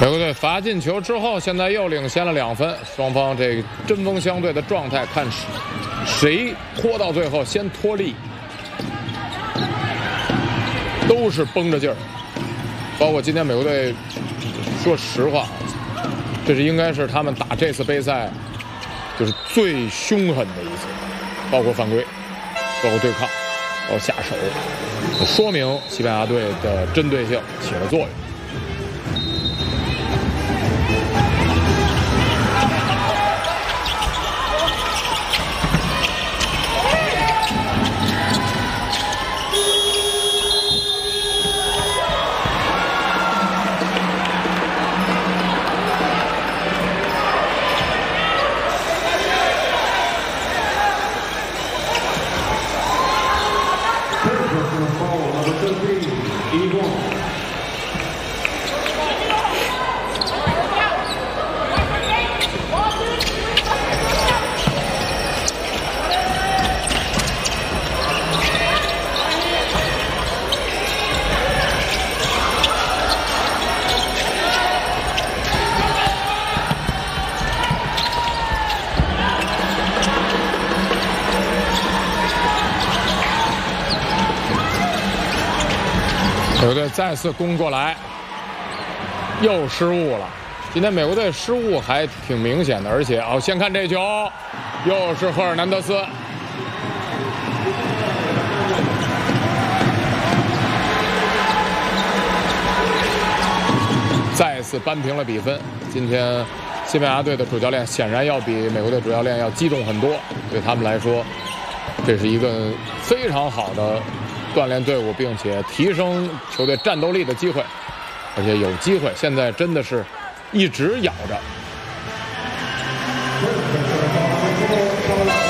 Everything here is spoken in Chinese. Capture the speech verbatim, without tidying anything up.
美国队罚进球之后，现在又领先了两分，双方这个针锋相对的状态，看谁拖到最后先脱力，都是绷着劲儿。包括今天美国队，说实话，这是应该是他们打这次杯赛就是最凶狠的一次，包括犯规，包括对抗，包括下手，说明西班牙队的针对性起了作用。美国队再次攻过来，又失误了。今天美国队失误还挺明显的，而且哦，先看这球，又是赫尔南德斯，再次扳平了比分。今天西班牙队的主教练显然要比美国队主教练要激动很多，对他们来说，这是一个非常好的锻炼队伍并且提升球队战斗力的机会，而且有机会，现在真的是一直咬着。